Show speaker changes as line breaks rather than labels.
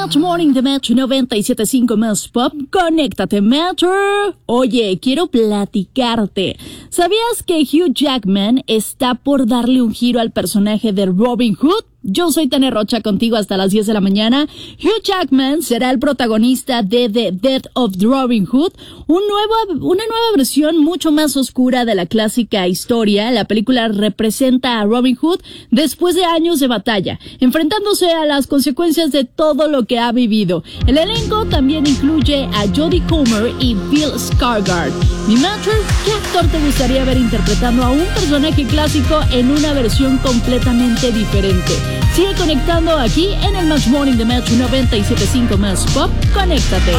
Match Morning de Match 97.5 más Pop. Conéctate, Matcher. Oye, quiero platicarte. ¿Sabías que Hugh Jackman está por darle un giro al personaje de Robin Hood? Yo soy Tania Rocha, contigo hasta las 10 de la mañana. Hugh Jackman será el protagonista de The Death of Robin Hood, una nueva versión mucho más oscura de la clásica historia. La película representa a Robin Hood después de años de batalla, enfrentándose a las consecuencias de todo lo que ha vivido. El elenco también incluye a Jodie Comer y Bill Skarsgård. Mi Matcher, ¿qué actor te gustaría ver interpretando a un personaje clásico en una versión completamente diferente? Sigue conectando aquí en el Match Morning de Match 97.5 más Pop. Conéctate.